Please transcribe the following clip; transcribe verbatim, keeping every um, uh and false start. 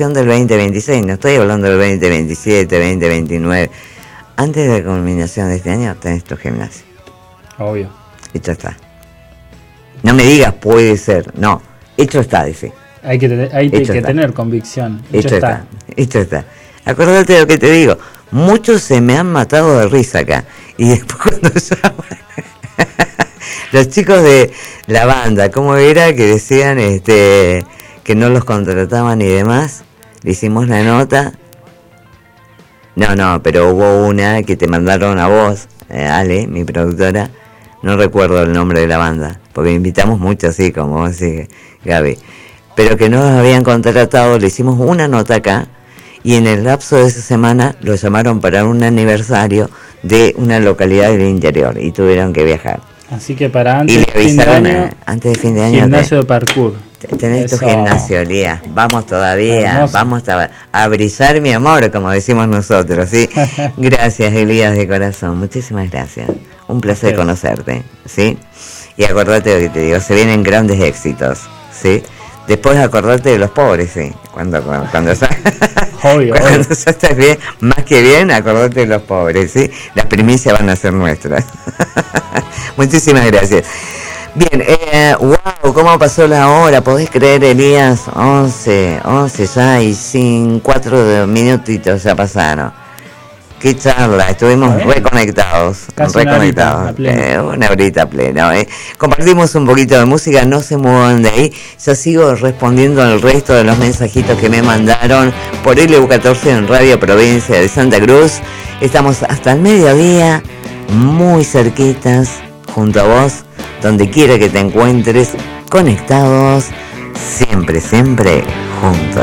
del veinte veintiséis, no estoy hablando del veinte veintisiete, veinte veintinueve. Antes de la culminación de este año tenés tu gimnasio. Obvio. Hecho está. No me digas puede ser, no, hecho está, dice. Hay que, te, hay que tener convicción. Hecho, hecho está. está, hecho está. Acordate de lo que te digo, muchos se me han matado de risa acá. Y después cuando llaman, los chicos de la banda, ¿cómo era? Que decían este que no los contrataban y demás. Le hicimos la nota. No, no, pero hubo una que te mandaron a vos, eh, Ale, mi productora. No recuerdo el nombre de la banda, porque invitamos mucho así, como vos decís, Gaby. Pero que no nos habían contratado, le hicimos una nota acá, y en el lapso de esa semana lo llamaron para un aniversario de una localidad del interior, y tuvieron que viajar. Así que para antes, y le avisaron de fin de año, a, antes de fin de año... Gimnasio te, de parkour. Tenés Eso. tu gimnasio, Lía. Vamos todavía, Hermoso. vamos a, a brillar, mi amor, como decimos nosotros, ¿sí? Gracias, Elías, de corazón. Muchísimas gracias. Un placer sí. conocerte, ¿sí? Y acordate lo que te digo, se vienen grandes éxitos, ¿sí? Después acordate de los pobres, ¿sí? Cuando, cuando, cuando, ya, obvio, cuando obvio. ya estás bien, más que bien, acordate de los pobres, ¿sí? Las primicias van a ser nuestras. Muchísimas gracias. Bien, eh, wow, ¿cómo pasó la hora? ¿Podés creer, Elías? once, once ya y sin cuatro minutitos ya pasaron. Qué charla, estuvimos reconectados, Casi reconectados, una horita, eh, una horita plena. Eh. Compartimos un poquito de música, no se muevan de ahí. Yo sigo respondiendo al resto de los mensajitos que me mandaron por L U catorce en Radio Provincia de Santa Cruz. Estamos hasta el mediodía, muy cerquitas, junto a vos, donde quiera que te encuentres, conectados, siempre, siempre juntos.